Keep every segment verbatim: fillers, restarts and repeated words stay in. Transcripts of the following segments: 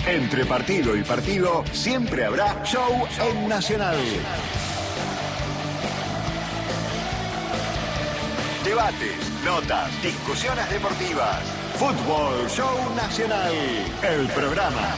Entre partido y partido siempre habrá show en Nacional. Debates, notas, discusiones deportivas. Fútbol Show Nacional, el programa.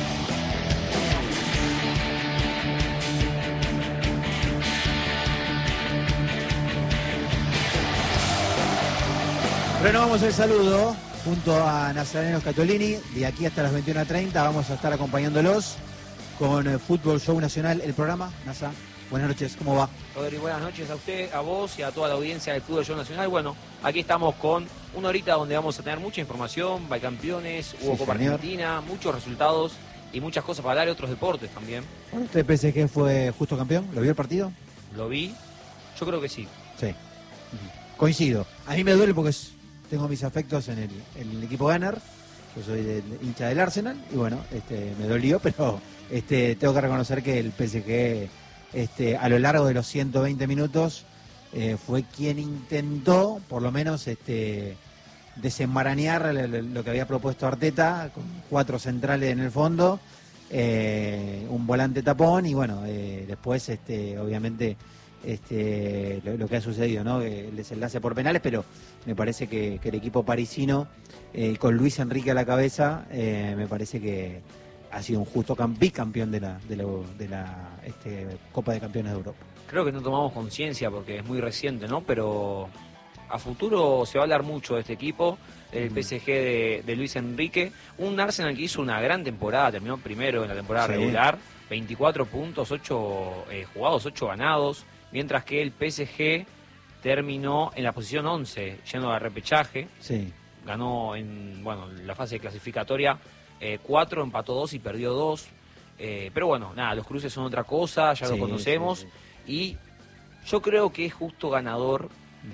Renovamos el saludo junto a Nazareno Scatolini. De aquí hasta las veintiuna treinta vamos a estar acompañándolos con el Fútbol Show Nacional, el programa. Nasa, buenas noches, ¿cómo va? Rodri, buenas noches a usted, a vos y a toda la audiencia del Fútbol Show Nacional. Bueno, aquí estamos con una horita donde vamos a tener mucha información, hay campeones, hubo Sí, Copa señor. Argentina, muchos resultados y muchas cosas para hablar, otros deportes también. Bueno, ¿usted P S G fue justo campeón? ¿Lo vio el partido? Lo vi, yo creo que sí. Sí. Coincido. A mí me duele porque es- tengo mis afectos en el, en el equipo Gunner. Yo soy del, hincha del Arsenal y bueno, este, me dolió, pero este, tengo que reconocer que el P S G este, a lo largo de los ciento veinte minutos eh, fue quien intentó, por lo menos, este, desenmarañar lo, lo que había propuesto Arteta, con cuatro centrales en el fondo, eh, un volante tapón y bueno, eh, después este, obviamente este, lo, lo que ha sucedido, ¿no? El desenlace por penales, pero me parece que, que el equipo parisino, eh, con Luis Enrique a la cabeza, eh, me parece que ha sido un justo cam- bicampeón de la, de la, de la este, Copa de Campeones de Europa. Creo que no tomamos conciencia porque es muy reciente, ¿no? Pero a futuro se va a hablar mucho de este equipo, el P S G de, de Luis Enrique. Un Arsenal que hizo una gran temporada, terminó primero en la temporada Sí. regular, veinticuatro puntos, ocho eh, jugados, ocho ganados, mientras que el P S G terminó en la posición once, yendo al repechaje. Sí. Ganó en bueno la fase clasificatoria eh, cuatro, empató dos y perdió dos. Eh, pero bueno, nada, los cruces son otra cosa, ya Sí, lo conocemos. sí, sí. Y yo creo que es justo ganador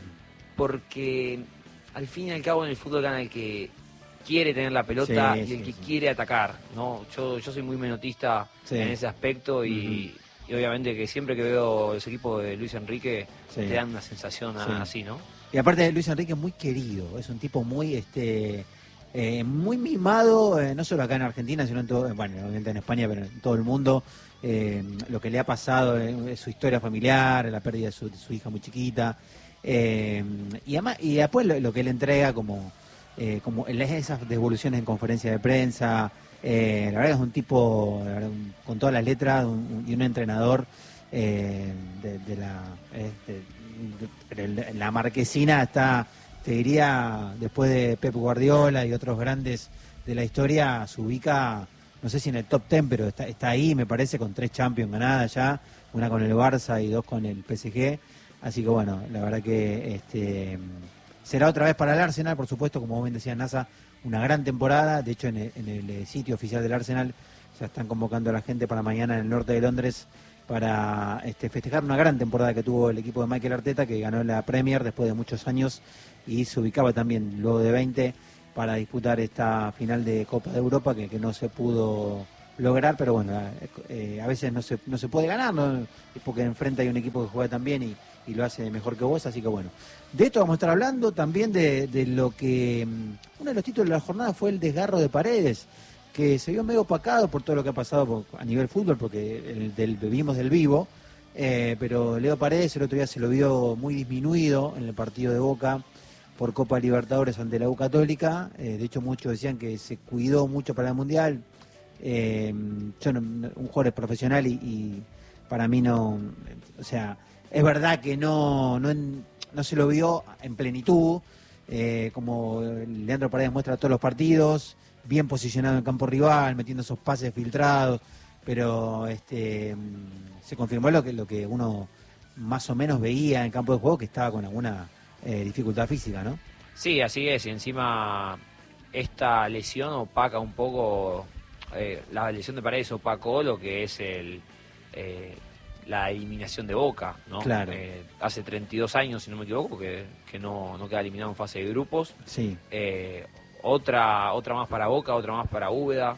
porque al fin y al cabo en el fútbol gana el que quiere tener la pelota Sí, y el sí, que sí. quiere atacar, ¿no? Yo, yo soy muy menotista Sí. en ese aspecto y, y obviamente que siempre que veo ese equipo de Luis Enrique Sí. te dan una sensación Sí. así, ¿no? Y aparte Luis Enrique es muy querido, es un tipo muy este eh, muy mimado, eh, no solo acá en Argentina, sino en todo, bueno, obviamente en España, pero en todo el mundo. Eh, lo que le ha pasado, eh, su historia familiar, la pérdida de su, de su hija muy chiquita, eh, y además, y después lo, lo que él entrega como, eh, como en esas devoluciones en conferencia de prensa, eh, la verdad que es un tipo la verdad, un- con todas las letras un- un- y un entrenador eh, de, de la este, de- de- la marquesina está, te diría, después de Pep Guardiola y otros grandes de la historia, se ubica, no sé si en el top diez, pero está, está ahí, me parece, con tres Champions ganadas ya, una con el Barça y dos con el P S G. Así que bueno, la verdad que este será otra vez para el Arsenal, por supuesto, como bien decía NASA, una gran temporada. De hecho, en el, en el eh, sitio oficial del Arsenal ya están convocando a la gente para mañana en el norte de Londres para este, festejar una gran temporada que tuvo el equipo de Mikel Arteta, que ganó la Premier después de muchos años y se ubicaba también luego de veinte para disputar esta final de Copa de Europa que, que no se pudo lograr, pero bueno, eh, a veces no se, no se puede ganar, ¿no? Porque enfrente hay un equipo que juega tan bien y, y lo hace mejor que vos, así que bueno. De esto vamos a estar hablando también de, de lo que... Uno de los títulos de la jornada fue el desgarro de Paredes, que se vio medio opacado por todo lo que ha pasado por- a nivel fútbol, porque el del, vivimos del vivo, eh, pero Leo Paredes el otro día se lo vio muy disminuido en el partido de Boca por Copa Libertadores ante la U Católica. Eh, de hecho, muchos decían que se cuidó mucho para el Mundial. Eh, yo no- no- un jugador es profesional y, y para mí no, o sea, es verdad que no, no, en- no se lo vio en plenitud, eh, como Leandro Paredes muestra todos los partidos, bien posicionado en el campo rival, metiendo esos pases filtrados, pero este mm, se confirmó lo que, lo que uno más o menos veía en el campo de juego, que estaba con alguna eh, dificultad física, ¿no? Sí, así es, y encima esta lesión opaca un poco, eh, la lesión de Paredes opacó lo que es el eh, la eliminación de Boca, ¿no? Claro. Eh, hace treinta y dos años, si no me equivoco, que, que no, no queda eliminado en fase de grupos. Sí. Eh, otra, otra más para Boca, otra más para Úbeda.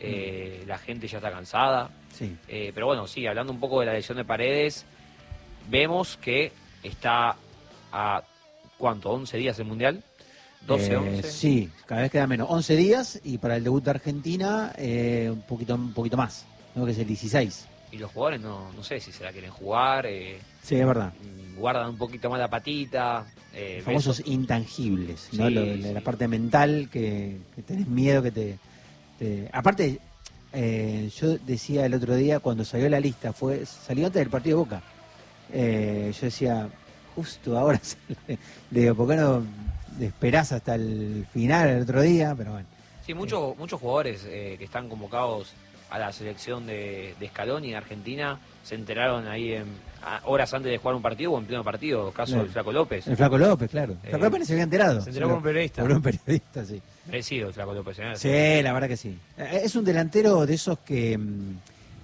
Eh, La gente ya está cansada. Sí. Eh, pero bueno, sí, hablando un poco de la lesión de Paredes, vemos que está a, ¿cuánto? once días el Mundial. doce, Eh, once. sí, cada vez queda menos. once días y para el debut de Argentina eh, un poquito un poquito más, ¿no? Que es el dieciséis. Y los jugadores no, no sé si se la quieren jugar, eh, Sí, es verdad. guardan un poquito más la patita. Eh, Los famosos besos. intangibles, ¿no? Sí, Lo de sí. la parte mental que, que tenés miedo que te... te- Aparte, eh, yo decía el otro día cuando salió la lista, fue salió antes del partido de Boca. Eh, yo decía, justo ahora sale. Le digo, ¿por qué no esperás hasta el final el otro día? Pero bueno. Sí, muchos muchos jugadores eh, que están convocados a la selección de, de Scaloni de Argentina se enteraron ahí en, a- horas antes de jugar un partido o en pleno partido, caso Claro. del Flaco López. El Flaco López, claro. El Eh, Flaco López ni se había enterado. se enteró Solo- por un periodista. Por un periodista, sí. Merecido el Flaco López. ¿eh? Sí, la verdad que sí. Eh, Es un delantero de esos que, mm,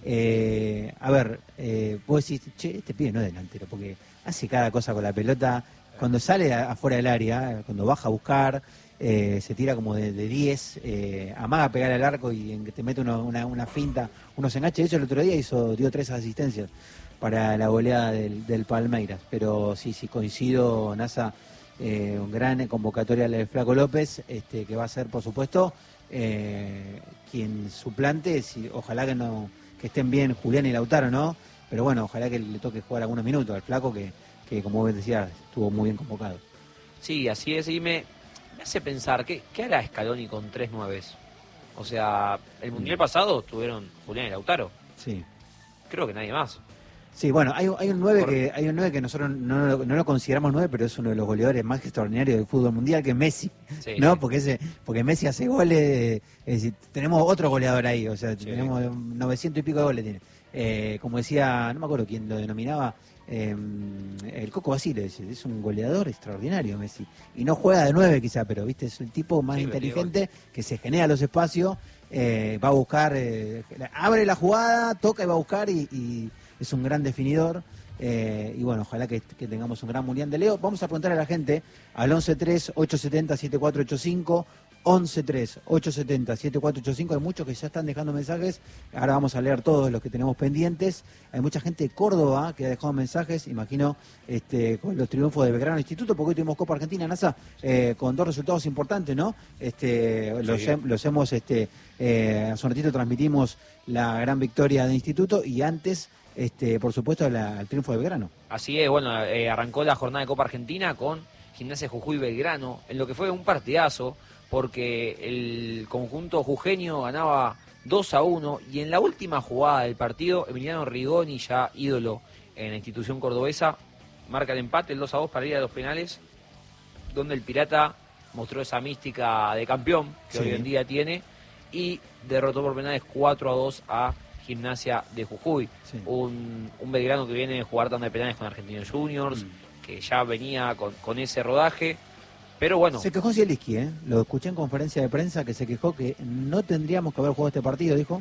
eh, a ver, eh, vos decís, che, este pibe no es delantero, porque hace cada cosa con la pelota. Cuando sale a- afuera del área, cuando baja a buscar, eh, se tira como de de diez, eh, amaga a pegar al arco y en que te mete uno- una, una finta, unos enganches. De hecho, el otro día hizo dio tres asistencias para la goleada del, del Palmeiras. Pero sí, sí, coincido, NASA, eh, un gran convocatoria la de Flaco López, este, que va a ser, por supuesto, eh, quien suplante, si, ojalá que no que estén bien Julián y Lautaro, ¿no? Pero bueno, ojalá que le toque jugar algunos minutos al Flaco, que, que como vos decías, estuvo muy bien convocado. Sí, así es. Y me, me hace pensar, ¿qué, ¿qué hará Scaloni con tres nueves? O sea, el Mundial Mm. pasado tuvieron Julián y Lautaro. Sí. Creo que nadie más. Sí, bueno, hay, un- hay un nueve Por- que hay un nueve que nosotros no, lo- no lo consideramos nueve, pero es uno de los goleadores más extraordinarios del fútbol mundial, que es Messi. Sí, ¿No? sí. Porque ese, porque Messi hace goles, es decir, tenemos otro goleador ahí, o sea, Sí. tenemos novecientos y pico de goles tiene. Eh, como decía, no me acuerdo quién lo denominaba, eh, el Coco Basile, es, es un goleador extraordinario Messi. Y no juega de nueve quizá, pero viste, es el tipo más Sí, pero tiene inteligente que se genera los espacios, eh, va a buscar, eh, abre la jugada, toca y va a buscar y, y es un gran definidor. Eh, y bueno, ojalá que, que tengamos un gran mundial de Leo. Vamos a preguntar a la gente al once tres, ocho siete cero, siete cuatro ocho cinco, once tres, ocho siete cero, siete cuatro ocho cinco. Hay muchos que ya están dejando mensajes. Ahora vamos a leer todos los que tenemos pendientes. Hay mucha gente de Córdoba que ha dejado mensajes, imagino, este, con los triunfos de Belgrano Instituto, porque hoy tuvimos Copa Argentina, NASA, eh, con dos resultados importantes, ¿no? Este, los, Sí. hem- los hemos, este, eh, hace un ratito transmitimos la gran victoria de Instituto y antes, este, por supuesto, la- el triunfo de Belgrano. Así es, bueno, eh, arrancó la jornada de Copa Argentina con Gimnasia Jujuy Belgrano, en lo que fue un partidazo, porque el conjunto jujeño ganaba dos a uno, y en la última jugada del partido, Emiliano Rigoni, ya ídolo en la institución cordobesa, marca el empate, el dos a dos para ir a los penales, donde el Pirata mostró esa mística de campeón que Sí. hoy en día tiene, y derrotó por penales cuatro a dos a Gimnasia de Jujuy. Sí. Un, un Belgrano que viene de jugar tanda de penales con Argentinos Juniors, Mm. que ya venía con, con ese rodaje, pero bueno, Se quejó Zielinski, ¿eh? Lo escuché en conferencia de prensa que se quejó que no tendríamos que haber jugado este partido, dijo.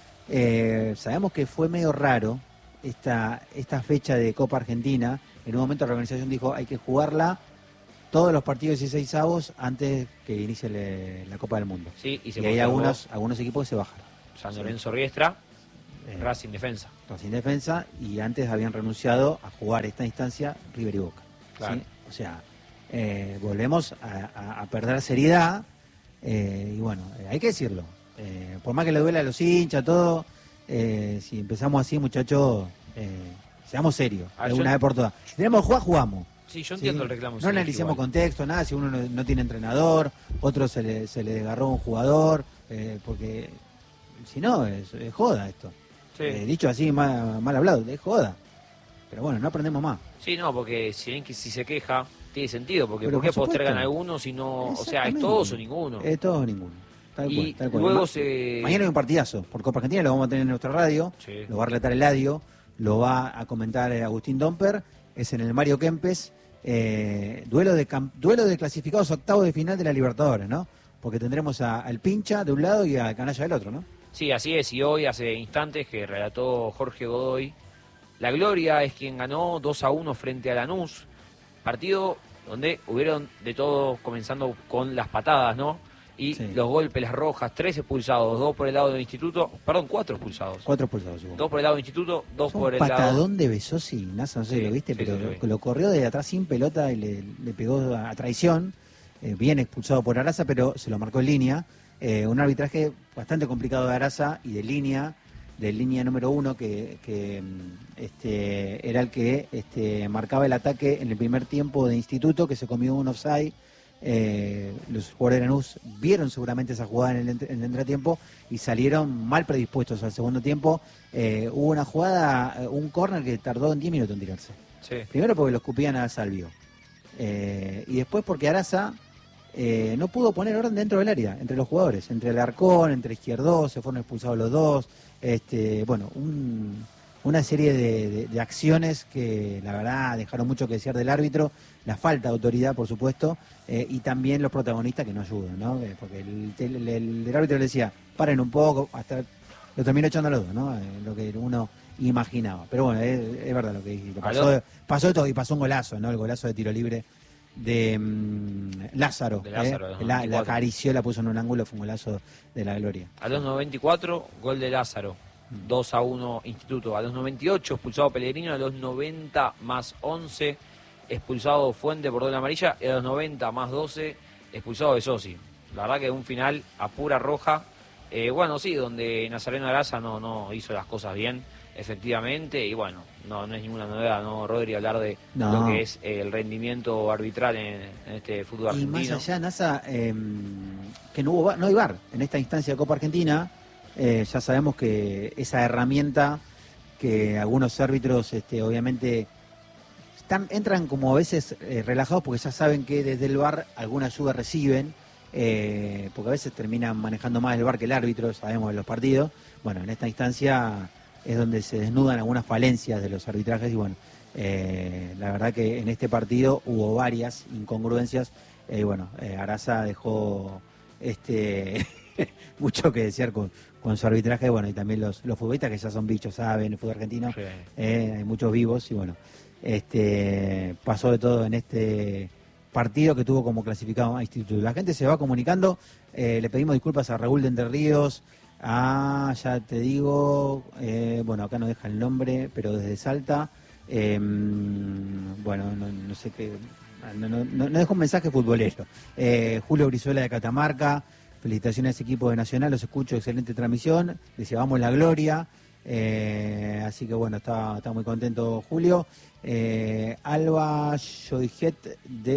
Eh, sabemos que fue medio raro esta, esta fecha de Copa Argentina. En un momento la organización dijo hay que jugarla todos los partidos dieciséis avos antes que inicie le- la Copa del Mundo. sí, y se Y hay postergó algunos, algunos equipos que se bajaron. San Sí. Lorenzo Riestra, Eh, Racing Defensa. Racing Defensa, y antes habían renunciado a jugar esta instancia River y Boca. Claro. ¿sí? O sea, eh, volvemos a, a- a perder seriedad, eh, y bueno, eh, hay que decirlo. Eh, por más que le duela a los hinchas, todo, eh, si empezamos así, muchachos, eh, seamos serios, Ah, de yo- una vez por todas. Si tenemos que jugar, jugamos. Sí, yo ¿sí? entiendo el reclamo. No sí, analicemos igual. contexto, nada, si uno no, no tiene entrenador, otro se le, se le desgarró un jugador, eh, porque si no, es, es joda esto. Sí. Eh, dicho así, mal, mal hablado, es joda. Pero bueno, no aprendemos más. Sí, no, porque si, bien que si se queja, tiene sentido, porque Pero ¿por qué por supuesto. postergan algunos si no, o sea, es Exactamente. todos o ninguno? Es todo o ninguno. Tal Y cual, tal cual. luego Ma- se... Mañana hay un partidazo por Copa Argentina, lo vamos a tener en nuestra radio, Sí. lo va a relatar Eladio, lo va a comentar eh, Agustín Domper, es en el Mario Kempes, eh, duelo de cam- duelo de clasificados octavos de final de la Libertadores, ¿no? Porque tendremos a- al Pincha de un lado y a Canalla del otro, ¿no? Sí, así es, y hoy hace instantes que relató Jorge Godoy, la Gloria es quien ganó dos a uno frente a Lanús, partido donde hubieron de todo, comenzando con las patadas, ¿no? Y Sí. los golpes, las rojas, tres expulsados, dos por el lado del instituto, perdón, cuatro expulsados. Cuatro expulsados hubo. Dos por el lado del instituto, dos Un por el lado... patadón de Besosi, Nasa, no sé si Sí, lo viste, sí, pero sí, lo vi. lo, lo corrió de atrás sin pelota y le, le pegó a, a traición. eh, bien expulsado por Araza, pero se lo marcó en línea. Eh, un arbitraje bastante complicado de Araza y de línea, de línea número uno, que, que este, era el que este, marcaba el ataque en el primer tiempo de Instituto, que se comió un offside. Eh, los jugadores de Lanús vieron seguramente esa jugada en el, en el entretiempo y salieron mal predispuestos al segundo tiempo. Eh, hubo una jugada, un córner que tardó en diez minutos en tirarse. Sí. Primero porque lo escupían a Salvio. Eh, y después porque Araza eh, no pudo poner orden dentro del área, entre los jugadores, entre el Arcón, entre Izquierdo, se fueron expulsados los dos. Este, bueno, un, una serie de, de, de acciones que la verdad dejaron mucho que desear del árbitro, la falta de autoridad, por supuesto, eh, y también los protagonistas que no ayudan, ¿no? Eh, porque el, el, el, el árbitro le decía, paren un poco, hasta lo terminó echando a los dos, ¿no? Eh, lo que uno imaginaba. Pero bueno, es, es verdad lo que dice. Pasó, pasó todo y pasó un golazo, ¿no? El golazo de tiro libre de um, Lázaro. De Lázaro, ¿eh? la, la acarició, la puso en un ángulo, fue un golazo de la gloria. A los noventa y cuatro, gol de Lázaro. dos a uno Instituto. A los noventa y ocho, expulsado Pellegrino. A los noventa más once, expulsado Fuente por doble amarilla. Y a los noventa más doce, expulsado de Sosi. La verdad que un final a pura roja. Eh, bueno, sí, donde Nazareno Araza no, no hizo las cosas bien, efectivamente. Y bueno, no, no es ninguna novedad, ¿no, Rodri? Hablar de no. lo que es eh, el rendimiento arbitral en, en este fútbol argentino. Y más allá, Nasa, eh, que no, hubo, no hay V A R en esta instancia de Copa Argentina. Eh, ya sabemos que esa herramienta que algunos árbitros este, obviamente están, entran como a veces eh, relajados porque ya saben que desde el V A R alguna ayuda reciben, eh, porque a veces terminan manejando más el V A R que el árbitro, sabemos, de los partidos. Bueno, en esta instancia es donde se desnudan algunas falencias de los arbitrajes y bueno, eh, la verdad que en este partido hubo varias incongruencias y eh, bueno, eh, Araza dejó este mucho que desear con, con su arbitraje, bueno, y también los, los futbolistas que ya son bichos, saben, el fútbol argentino, sí. eh, hay muchos vivos y bueno, este pasó de todo en este partido que tuvo como clasificado a Instituto. La gente se va comunicando, eh, le pedimos disculpas a Raúl de Entre Ríos, a, ya te digo, eh, bueno, acá no deja el nombre, pero desde Salta, eh, bueno, no, no sé qué, no, no, no dejo un mensaje futbolero, eh, Julio Brizuela de Catamarca, felicitaciones a ese equipo de Nacional, los escucho, excelente transmisión, decía vamos la gloria, eh, así que bueno, está, está muy contento Julio. Eh, Alba Joijet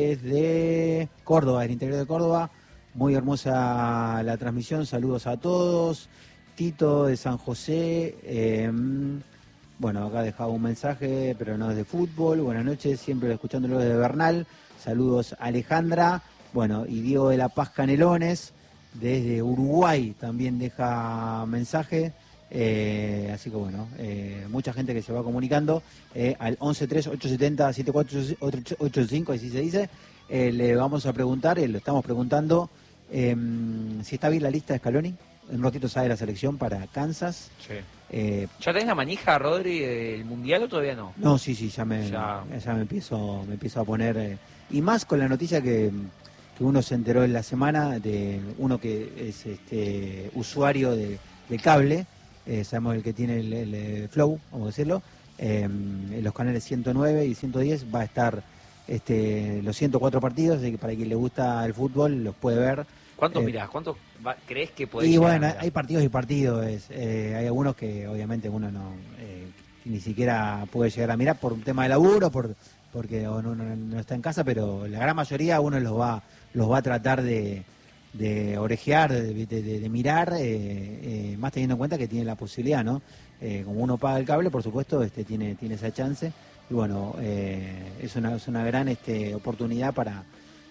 desde Córdoba, del interior de Córdoba, muy hermosa la transmisión, saludos a todos. Tito de San José, eh, bueno, acá dejaba un mensaje, pero no es de fútbol, buenas noches, siempre escuchándolo desde Bernal, saludos a Alejandra, bueno, y Diego de la Paz Canelones, desde Uruguay también deja mensaje, eh, así que bueno, eh, mucha gente que se va comunicando eh, al once tres ocho siete cero siete cuatro ocho cinco, así se dice, eh, le vamos a preguntar, eh, lo estamos preguntando, eh, si está bien la lista de Scaloni, en un ratito sale la selección para Kansas. Sí. Eh, ¿Ya tenés la manija, Rodri, del Mundial o todavía no? No, sí, sí, ya me, ya. Ya me empiezo, me empiezo a poner, eh, y más con la noticia que... que uno se enteró en la semana de uno que es este usuario de, de cable, eh, sabemos el que tiene el, el Flow, vamos a decirlo, eh, en los canales ciento nueve y ciento diez va a estar este los ciento cuatro partidos, así que para quien le gusta el fútbol los puede ver. ¿Cuántos eh, mirás? ¿Cuántos va, crees que podés Y llegar bueno, hay partidos y partidos, eh, hay algunos que obviamente uno no eh, ni siquiera puede llegar a mirar por un tema de laburo, por porque uno no, no está en casa, pero la gran mayoría uno los va los va a tratar de, de orejear, de, de, de mirar, eh, eh, más teniendo en cuenta que tiene la posibilidad, ¿no? Eh, como uno paga el cable, por supuesto, este tiene tiene esa chance, y bueno, eh, es una es una gran este oportunidad para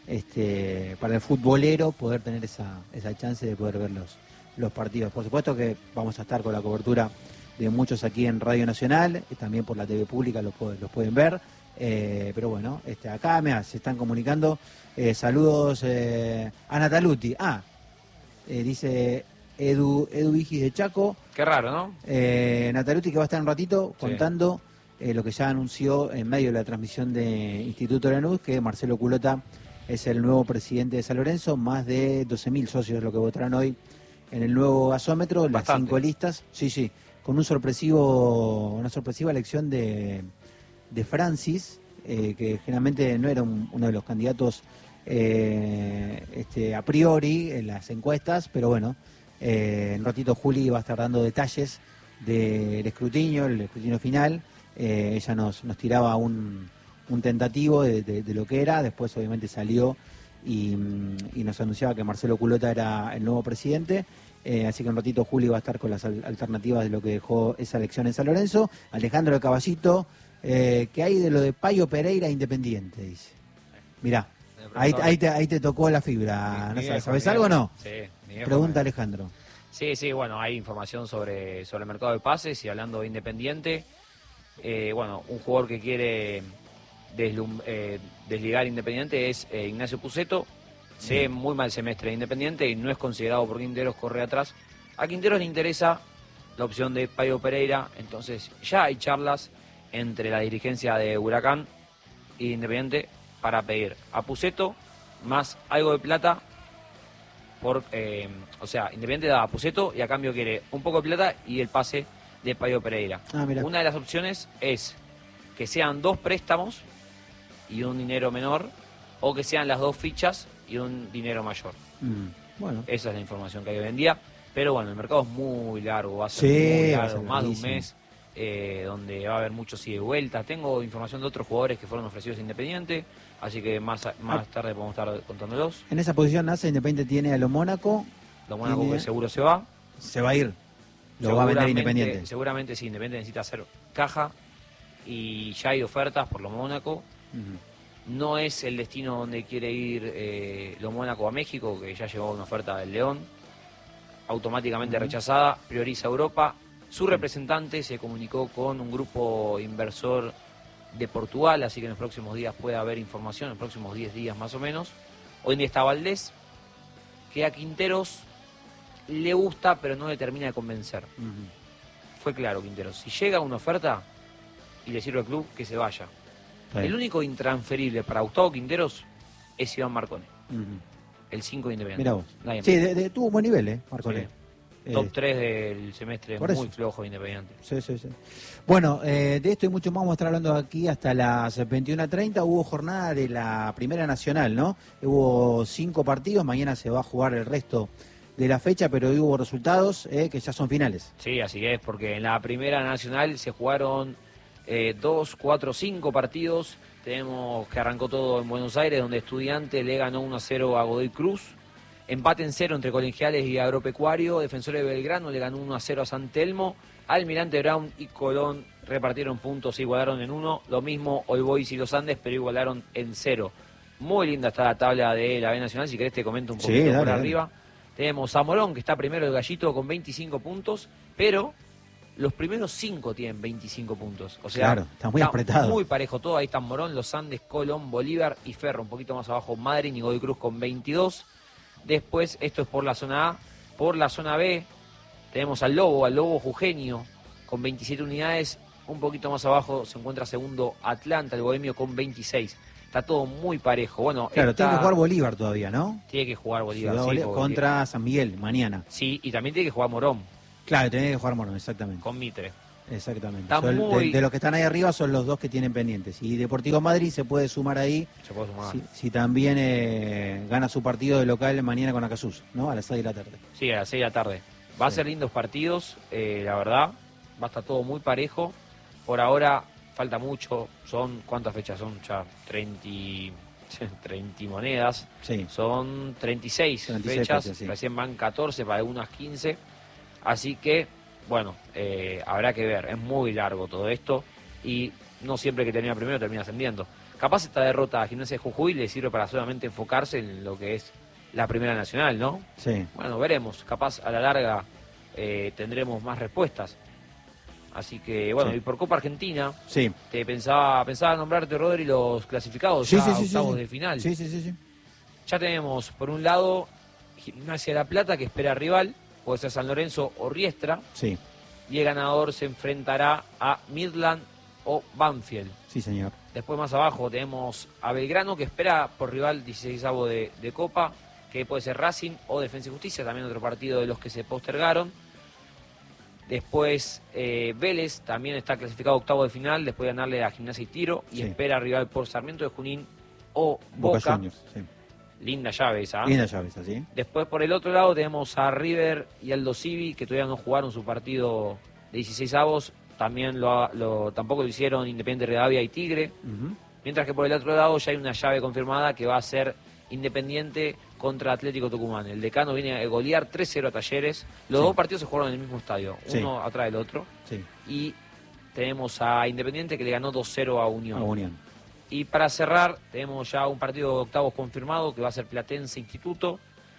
este para el futbolero poder tener esa esa chance de poder ver los, los partidos. Por supuesto que vamos a estar con la cobertura de muchos aquí en Radio Nacional, y también por la T V pública los, los pueden ver. Eh, pero bueno, este, acá mirá, se están comunicando. Eh, saludos eh, a Nataluti. Ah, eh, dice Edu, Edu Vigis de Chaco. Qué raro, ¿no? Eh, Nataluti que va a estar un ratito contando sí. eh, lo que ya anunció en medio de la transmisión de Instituto Lanús, que Marcelo Culota es el nuevo presidente de San Lorenzo. Más de doce mil socios lo que votarán hoy en el nuevo gasómetro. Las Bastante. cinco listas. Sí, sí, con un sorpresivo, una sorpresiva elección de... de Francis, eh, que generalmente no era un, uno de los candidatos eh, este, a priori en las encuestas, pero bueno, eh, en un ratito Juli va a estar dando detalles del escrutinio, el escrutinio final. Eh, ella nos, nos tiraba un, un tentativo de, de, de lo que era, después obviamente salió y, y nos anunciaba que Marcelo Culota era el nuevo presidente. Eh, así que un ratito Juli va a estar con las al- alternativas de lo que dejó esa elección en San Lorenzo. Alejandro de Caballito, eh, ¿qué hay de lo de Payo Pereira Independiente? Dice. Mirá, ahí, ahí, te, ahí te tocó la fibra. Mi- ¿No mi sabes, viejo, ¿sabes mi algo o viejo. no? Sí, mi viejo Pregunta me- Alejandro. Sí, sí, bueno, hay información sobre, sobre el mercado de pases y hablando de Independiente, eh, bueno, un jugador que quiere deslum- eh, desligar Independiente es eh, Ignacio Puceto, Sí. de muy mal semestre de Independiente y no es considerado por Quinteros, corre atrás. A Quinteros le interesa la opción de Payo Pereira, entonces ya hay charlas entre la dirigencia de Huracán e Independiente para pedir a Puceto más algo de plata. Por, eh, o sea, Independiente da a Puceto y a cambio quiere un poco de plata y el pase de Payo Pereira. Ah, mira. Una de las opciones es que sean dos préstamos y un dinero menor, o que sean las dos fichas y un dinero mayor. Mm, bueno, Esa es la información que hay hoy en día. Pero bueno, el mercado es muy largo, va a ser Sí, muy va a largo, ser más de un larguísimo. mes, eh, donde va a haber muchos ida y vueltas. Tengo información de otros jugadores que fueron ofrecidos a Independiente, así que más, más Ah. tarde podemos estar contándolos. en esa posición nace Independiente, tiene a lo Mónaco, Lo Mónaco Tiene- que seguro se va. se va a ir. Lo va a vender Seguramente- Independiente. Seguramente sí, Independiente necesita hacer caja y ya hay ofertas por lo Mónaco. Ujú. No es el destino donde quiere ir eh, lo Mónaco a México, que ya llegó una oferta del León, automáticamente Ujú. rechazada, prioriza Europa. Su representante se comunicó con un grupo inversor de Portugal, así que en los próximos días puede haber información, en los próximos diez días más o menos. Hoy en día está Valdés, que a Quinteros le gusta, pero no le termina de convencer. Ujú. Fue claro, Quinteros, si llega una oferta y le sirve al club, que se vaya. Está bien. El único intransferible para Gustavo Quinteros es Iván Marcone, Ujú. el cinco de Independiente. Mirá vos. Nadie más. Sí, de- de- tuvo un buen nivel, ¿eh? Marcone. Sí. Eh, Top tres del semestre, por muy eso. flojo de Independiente. Sí, sí, sí. Bueno, eh, de esto y mucho más vamos a estar hablando aquí hasta las veintiuna treinta. Hubo jornada de la Primera Nacional, ¿no? Hubo cinco partidos, mañana se va a jugar el resto de la fecha, pero hoy hubo resultados eh, que ya son finales. Sí, así es, porque en la Primera Nacional se jugaron eh, dos, cuatro, cinco partidos. Tenemos que arrancó todo en Buenos Aires, donde Estudiantes le ganó uno a cero a Godoy Cruz. Empate en cero entre Colegiales y Agropecuario. Defensores de Belgrano le ganó uno a cero a San Telmo. Almirante Brown y Colón repartieron puntos e igualaron en uno. Lo mismo All Boys y los Andes, pero igualaron en cero. Muy linda está la tabla de la B Nacional. Si querés te comento un Sí, poquito dale, por dale. arriba. Tenemos a Morón, que está primero el Gallito con veinticinco puntos, pero los primeros cinco tienen veinticinco puntos. O sea, Claro, está muy apretado. muy parejo todo. Ahí están Morón, Los Andes, Colón, Bolívar y Ferro. Un poquito más abajo Madryn y Godoy Cruz con veintidós. Después, esto es por la zona A. Por la zona B, tenemos al Lobo, al Lobo Jujeño con veintisiete unidades. Un poquito más abajo se encuentra segundo Atlanta, el Bohemio con veintiséis. Está todo muy parejo. Bueno, Claro, está- tiene que jugar Bolívar todavía, ¿no? tiene que jugar Bolívar, Ciudad sí, Bolívar porque- contra San Miguel, mañana. Sí, y también tiene que jugar Morón Claro, tiene que jugar Morón, exactamente. con Mitre. Exactamente. Está Son- muy- de, de los que están ahí arriba son los dos que tienen pendientes. Y Deportivo Madrid se puede sumar ahí Se puede sumar. si, si también eh, gana su partido de local mañana con Acasús, ¿no? A las seis de la tarde. Sí, a las seis de la tarde. Va a Sí. ser lindos partidos, eh, la verdad. Va a estar todo muy parejo. Por ahora falta mucho. Son, ¿cuántas fechas son? Ya treinta, treinta monedas. Sí. Son treinta y seis, treinta y seis fechas. fechas, sí. Recién van catorce, para algunas quince. Así que, bueno, eh, habrá que ver. Es muy largo todo esto. Y no siempre que termina primero termina ascendiendo. Capaz esta derrota a Gimnasia de Jujuy le sirve para solamente enfocarse en lo que es la Primera Nacional, ¿no? Sí. Bueno, veremos. Capaz a la larga eh, tendremos más respuestas. Así que, bueno, Sí. y por Copa Argentina, Sí. te pensaba, pensaba nombrarte, Rodri, los clasificados Sí, ya sí, a sí, sí, octavos sí. de final. Sí, sí, sí, sí. Ya tenemos, por un lado, Gimnasia de La Plata, que espera rival, puede ser San Lorenzo o Riestra, Sí, y el ganador se enfrentará a Midland o Banfield. sí, señor. Después más abajo tenemos a Belgrano, que espera por rival dieciseisavo de, de Copa, que puede ser Racing o Defensa y Justicia, también otro partido de los que se postergaron. Después eh, Vélez también está clasificado octavo de final, después de ganarle a Gimnasia y Tiro, y Sí. espera rival por Sarmiento de Junín o Boca, Boca. Juniors. Sí. Linda llave esa. Linda llave esa, ¿sí? Después por el otro lado tenemos a River y Aldo Civi, que todavía no jugaron su partido de dieciséis avos. También lo, lo tampoco lo hicieron Independiente Rivadavia y Tigre. Uh-huh. Mientras que por el otro lado ya hay una llave confirmada que va a ser Independiente contra Atlético Tucumán. El decano viene a golear tres cero a Talleres. Los Sí. dos partidos se jugaron en el mismo estadio, Sí. uno atrás del otro. Sí, Y tenemos a Independiente que le ganó dos cero a Unión. a Unión. Y para cerrar, tenemos ya un partido de octavos confirmado que va a ser Platense Instituto.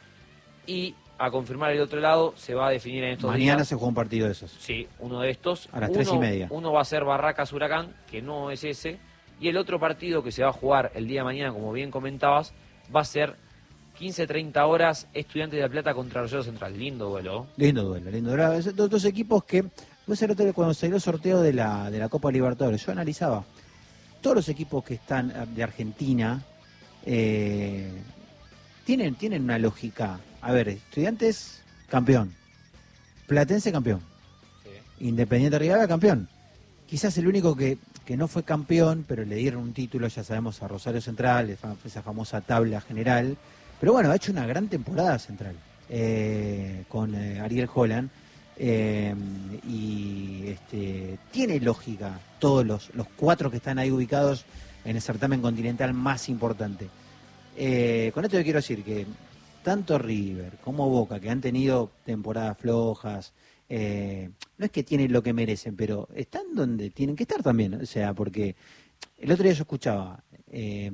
Y a confirmar el otro lado, se va a definir en estos Mañana días. se juega un partido de esos. Sí, uno de estos. A las uno, tres y media. Uno va a ser Barracas Huracán, que no es ese. Y el otro partido que se va a jugar el día de mañana, como bien comentabas, va a ser quince treinta horas, Estudiantes de La Plata contra Rosario Central. Lindo duelo. Lindo duelo, lindo duelo. Es dos, dos equipos que, vos el otro día cuando salió el sorteo de la, de la Copa Libertadores, yo analizaba todos los equipos que están eh, de Argentina, eh, tienen, tienen una lógica. A ver, Estudiantes, campeón. Platense, campeón. Sí. Independiente Rivadavia, campeón. Quizás el único que, que no fue campeón, pero le dieron un título, ya sabemos, a Rosario Central, esa famosa tabla general. Pero bueno, ha hecho una gran temporada Central eh, con eh, Ariel Holland. Eh, y este, tiene lógica todos los, los cuatro que están ahí ubicados en el certamen continental más importante. Eh, con esto yo quiero decir que tanto River como Boca, que han tenido temporadas flojas, eh, no es que tienen lo que merecen, pero están donde tienen que estar también. O sea, porque el otro día yo escuchaba, eh,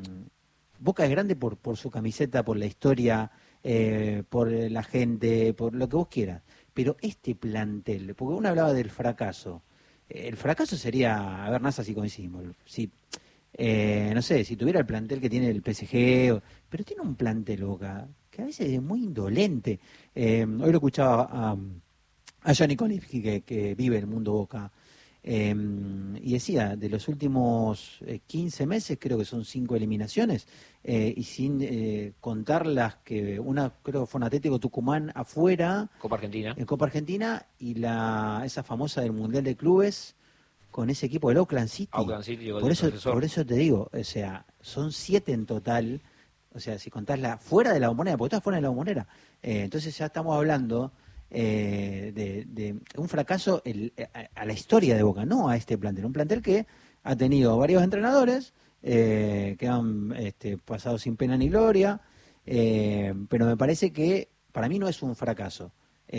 Boca es grande por, por su camiseta, por la historia, eh, por la gente, por lo que vos quieras. Pero este plantel, porque uno hablaba del fracaso, el fracaso sería, a ver, Nasa, si coincidimos, si, eh, no sé, si tuviera el plantel que tiene el P S G, o, pero tiene un plantel Boca que a veces es muy indolente. Eh, hoy lo escuchaba a, a Johnny Konivsky, que, que vive el mundo Boca, eh, y decía, de los últimos eh, quince meses, creo que son cinco eliminaciones, eh, y sin eh, contar las que, una creo que fue un Atlético Tucumán afuera, Copa Argentina. en Copa Argentina, y la esa famosa del Mundial de Clubes, con ese equipo del Auckland City. Auckland City, por eso, por eso te digo, o sea, son siete en total, o sea, si contás la fuera de la Bombonera, porque está fuera de la Bombonera, eh, entonces ya estamos hablando eh, de, de un fracaso el, a, a la historia de Boca, no a este plantel, un plantel que ha tenido varios entrenadores eh, que han este, pasado sin pena ni gloria, eh, pero me parece que para mí no es un fracaso.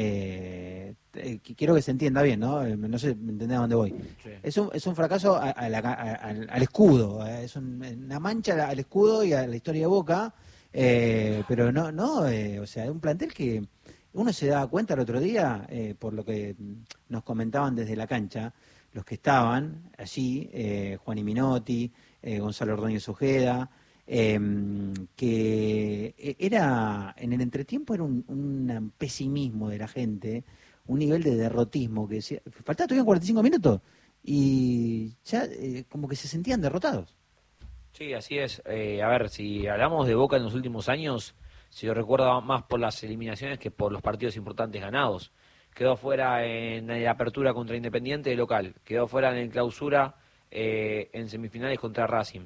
Eh, eh, quiero que se entienda bien, ¿no? Eh, no sé, ¿me entendés a dónde voy? Sí. Es un, es un fracaso a, a la, a, al, al escudo, eh, es un, una mancha al escudo y a la historia de Boca, eh, pero no, no, eh, o sea, es un plantel que uno se daba cuenta el otro día, eh, por lo que nos comentaban desde la cancha, los que estaban allí, eh, Juan y Minotti, eh, Gonzalo Ordóñez Ojeda, eh, que era, en el entretiempo era un, un pesimismo de la gente, un nivel de derrotismo que decía, faltaba todavía cuarenta y cinco minutos y ya eh, como que se sentían derrotados. Sí, así es. Eh, a ver, si hablamos de Boca en los últimos años, se lo recuerda más por las eliminaciones que por los partidos importantes ganados. Quedó fuera en la apertura contra Independiente de local, quedó fuera en el clausura eh, en semifinales contra Racing.